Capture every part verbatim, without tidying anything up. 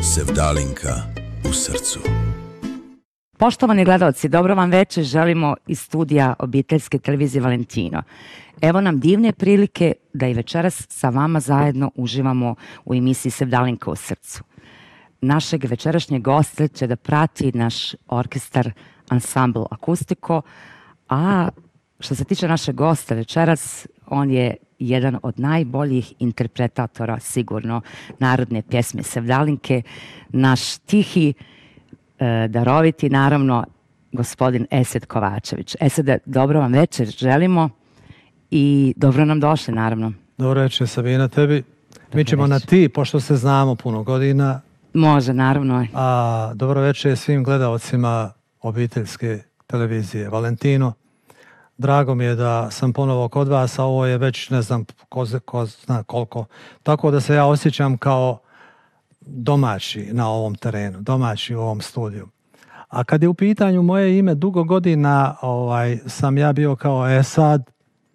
Sevdalinka u srcu. Poštovani gledalci, dobro vam večer želimo iz studija obiteljske televizije Valentino. Evo nam divne prilike da i večeras sa vama zajedno uživamo u emisiji Sevdalinka u srcu. Našeg večerašnjeg gosta će da prati naš orkestar Ansambl Akustiko, a što se tiče našeg gosta večeras, on je jedan od najboljih interpretatora sigurno narodne pjesme Sevdalinke, naš tihi, e, daroviti naravno gospodin Esed Kovačević. Esede, dobro vam večer želimo i dobro nam došli naravno. Dobro večer Sabina tebi. Mi ćemo na ti, pošto se znamo puno godina. Može, naravno. A dobro večer svim gledalcima obiteljske televizije Valentino. Drago mi je da sam ponovo kod vas, a ovo je već ne znam ko, ko zna koliko. Tako da se ja osjećam kao domaći na ovom terenu, domaći u ovom studiju. A kad je u pitanju moje ime, dugo godina ovaj, sam ja bio kao Esad.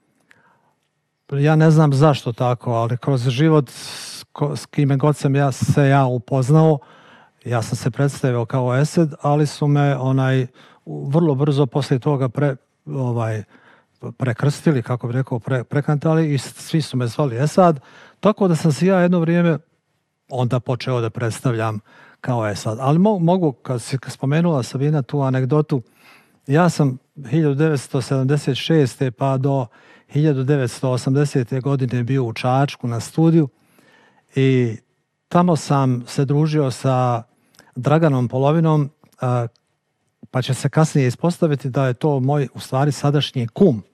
Ja ne znam zašto tako, ali kroz život ko, s kime god sam ja se ja upoznao, ja sam se predstavio kao Esed, ali su me onaj vrlo brzo poslije toga pre, ovaj, prekrstili, kako bi rekao, pre, prekantali i svi su me zvali Esad, tako da sam se ja jedno vrijeme onda počeo da predstavljam kao Esad. Ali mo, mogu, kad si spomenula Sabina tu anegdotu, ja sam hiljadu devetsto sedamdeset šeste pa do hiljadu devetsto osamdesete godine bio u Čačku na studiju i tamo sam se družio sa Draganom Polovinom, pa će se kasnije ispostaviti da je to moj, u stvari, sadašnji kum.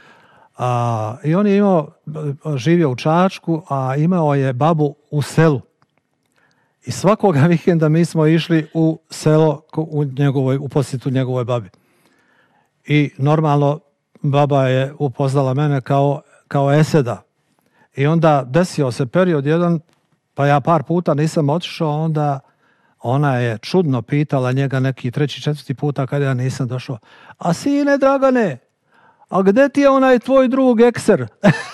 A, I on je imao, živio u Čačku, a imao je babu u selu. I svakoga vikenda mi smo išli u selo u, njegovoj, u posjetu njegovoj babi. I normalno baba je upoznala mene kao, kao Eseda. I onda desio se period jedan, pa ja par puta nisam otišao, onda ona je čudno pitala njega neki treći, četvrti puta kada ja nisam došao. A sine Dragane, a gde ti je onaj tvoj drug Ekser?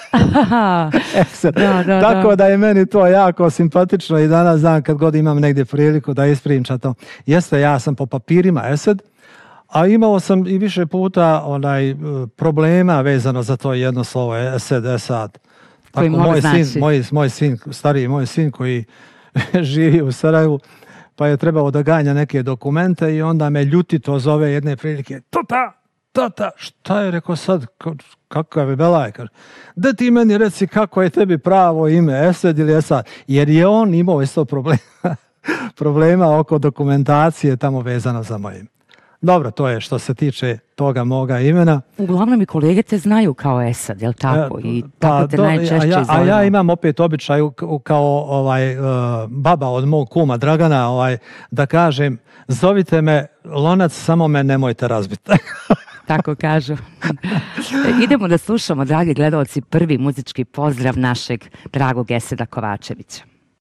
Ekser. Da, da, Tako da. da je meni to jako simpatično i danas dan kad god imam negdje priliku da ispričam to. Jeste, ja sam po papirima Esed, a imao sam i više puta onaj problema vezano za to jedno slovo Esed, Esad. Tako moj znači. sin, moj, moj sin, stariji moj sin koji živi u Sarajevu, pa je trebao da ganja neke dokumente i onda me ljutito zove jedne prilike. Tata, tata, šta je rekao sad, kakav je belaj? Da ti meni reci kako je tebi pravo ime, Esed ili Esad? Jer je on imao isto problema, problema oko dokumentacije tamo vezano za mojim. Dobro, to je što se tiče toga moga imena. Uglavnom i kolege te znaju kao Esad, je li tako? I tako pa, te do, najčešće a ja, zovemo. A ja imam opet običaj kao ovaj, uh, baba od mog kuma Dragana, ovaj, da kažem, zovite me lonac, samo me nemojte razbiti. Tako kažu. Idemo da slušamo, dragi gledalci, prvi muzički pozdrav našeg dragog Eseda Kovačevića.